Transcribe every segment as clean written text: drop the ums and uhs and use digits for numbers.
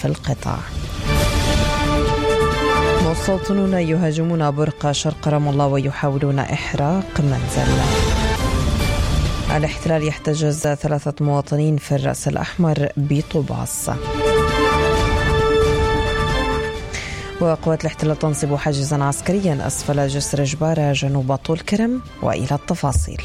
في القطاع. مستوطنون يهاجمون برقة شرق رام الله ويحاولون إحراق منزل. الاحتلال يحتجز 3 مواطنين في الرأس الأحمر بطوباس. وقوات الاحتلال تنصب حاجزا عسكريا أسفل جسر جبارة جنوب طول كرم. وإلى التفاصيل.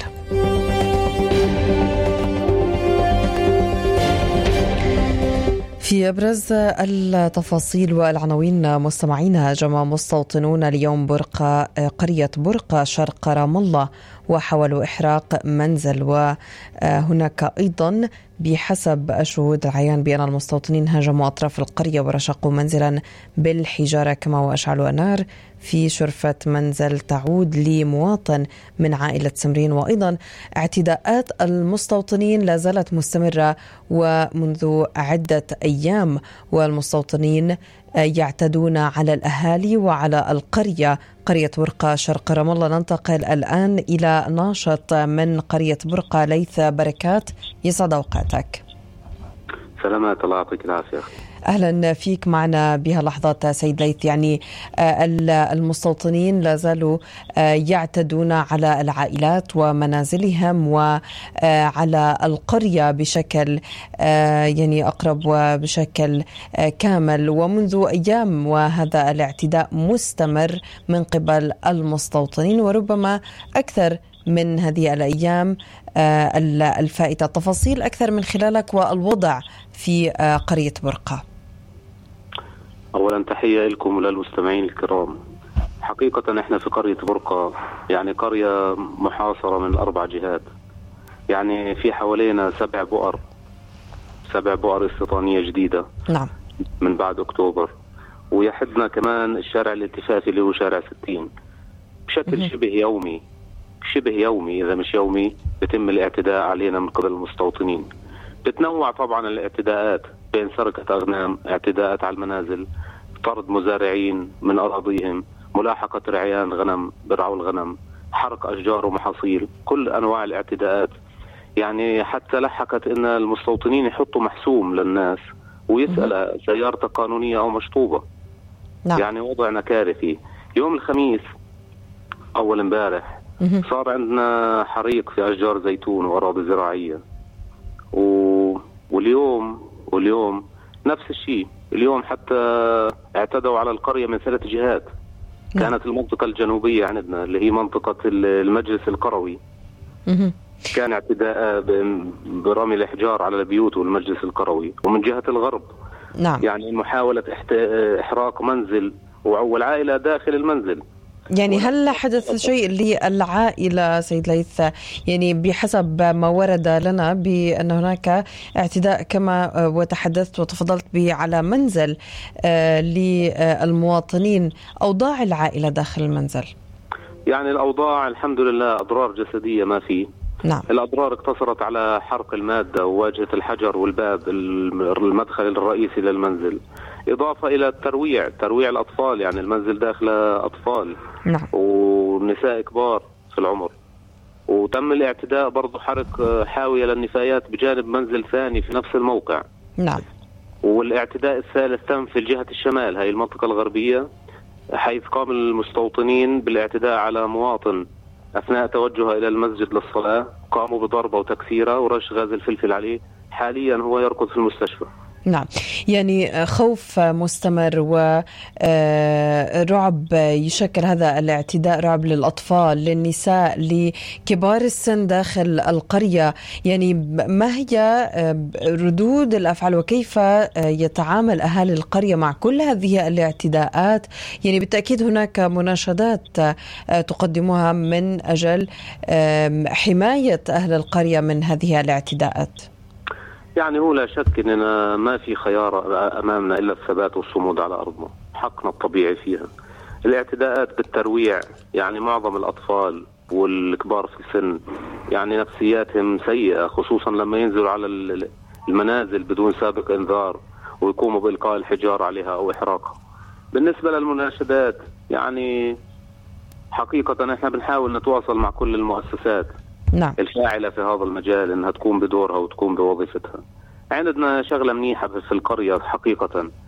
في أبرز التفاصيل والعناوين مستمعينا، هاجم مستوطنون اليوم قرية برقة شرق رام الله وحاولوا إحراق منزل. وهناك أيضا بحسب الشهود العيان بأن المستوطنين هاجموا أطراف القرية ورشقوا منزلا بالحجارة كما وأشعلوا نار في شرفة منزل تعود لمواطن من عائلة سمرين. وأيضا اعتداءات المستوطنين لا زالت مستمرة ومنذ عدة أيام، والمستوطنين يعتدون على الأهالي وعلى قرية برقة شرق رام الله. ننتقل الآن إلى ناشط من قرية برقة، ليث بركات، يسعد أوقاتك. سلامات، الله يعطيك العافية. أهلا فيك معنا بهاللحظات سيد ليث. يعني المستوطنين لا زالوا يعتدون على العائلات ومنازلهم وعلى القرية بشكل يعني أقرب وبشكل كامل، ومنذ أيام وهذا الاعتداء مستمر من قبل المستوطنين، وربما أكثر من هذه الأيام الفائتة. تفاصيل أكثر من خلالك والوضع في قرية برقة. أولا تحية لكم وللمستمعين الكرام. حقيقة احنا في قرية برقة، يعني قرية محاصرة من 4 جهات، يعني في حوالينا 7 بؤر استيطانية جديدة. نعم. من بعد أكتوبر، ويحدنا كمان الشارع الاتفاقي اللي هو شارع 60 بشكل شبه يومي إذا مش يومي يتم الاعتداء علينا من قبل المستوطنين. تتنوع طبعا الاعتداءات بين سرقة أغنام، اعتداءات على المنازل، طرد مزارعين من أراضيهم، ملاحقة رعيان غنم برعوا الغنم، حرق أشجار ومحاصيل، كل أنواع الاعتداءات. يعني حتى لحقت أن المستوطنين يحطوا محسوم للناس ويسأل سيارته قانونية أو مشطوبة. نعم. يعني وضعنا كارثي. يوم الخميس أول امبارح صار عندنا حريق في أشجار زيتون وأراضي زراعية، واليوم نفس الشيء. اليوم حتى اعتدوا على القرية من 3 جهات. كانت المنطقة الجنوبية عندنا اللي هي منطقة المجلس القروي، كان اعتداء برمي الإحجار على البيوت والمجلس القروي. ومن جهة الغرب نعم. يعني محاولة إحراق منزل والعائلة داخل المنزل. يعني هل حدث شيء للعائلة سيد ليث؟ يعني بحسب ما ورد لنا بأن هناك اعتداء كما وتحدثت وتفضلت به على منزل للمواطنين. أوضاع العائلة داخل المنزل؟ يعني الأوضاع الحمد لله أضرار جسدية ما في. نعم. الأضرار اقتصرت على حرق المادة وواجهة الحجر والباب المدخل الرئيسي للمنزل، إضافة إلى ترويع الأطفال. يعني المنزل داخل أطفال. نعم. ونساء كبار في العمر. وتم الاعتداء برضو حرق حاوية للنفايات بجانب منزل ثاني في نفس الموقع. نعم. والاعتداء الثالث تم في جهة الشمال، هاي المنطقة الغربية، حيث قام المستوطنين بالاعتداء على مواطن أثناء توجهه إلى المسجد للصلاة. قاموا بضربه وتكسيره ورش غاز الفلفل عليه. حاليا هو يركض في المستشفى. نعم. يعني خوف مستمر ورعب يشكل هذا الاعتداء، رعب للأطفال، للنساء، لكبار السن داخل القرية. يعني ما هي ردود الأفعال وكيف يتعامل أهالي القرية مع كل هذه الاعتداءات؟ يعني بالتأكيد هناك مناشدات تقدموها من أجل حماية أهل القرية من هذه الاعتداءات. يعني هو لا شك أننا ما في خيار أمامنا إلا الثبات والصمود على أرضنا، حقنا الطبيعي فيها. الاعتداءات بالترويع، يعني معظم الأطفال والكبار في السن يعني نفسياتهم سيئة، خصوصا لما ينزلوا على المنازل بدون سابق إنذار ويقوموا بإلقاء الحجار عليها أو إحراقها. بالنسبة للمناشدات، يعني حقيقة احنا بنحاول نتواصل مع كل المؤسسات نعم. الفاعلة في هذا المجال انها تقوم بدورها وتقوم بوظيفتها. عندنا شغلة منيحة في القرية حقيقة،